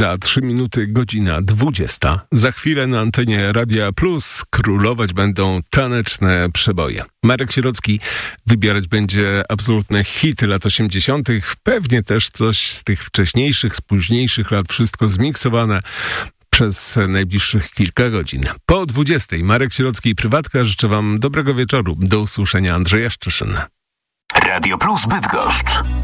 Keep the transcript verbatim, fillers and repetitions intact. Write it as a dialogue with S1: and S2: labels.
S1: Za trzy minuty godzina dwudziesta. Za chwilę na antenie Radia Plus królować będą taneczne przeboje. Marek Sierocki wybierać będzie absolutne hity lat osiemdziesiątych. Pewnie też coś z tych wcześniejszych, z późniejszych lat. Wszystko zmiksowane przez najbliższych kilka godzin. Po dwudziestej Marek Sierocki i Prywatka. Życzę wam dobrego wieczoru. Do usłyszenia. Andrzej Jaszczyszyn.
S2: Radio Plus Bydgoszcz.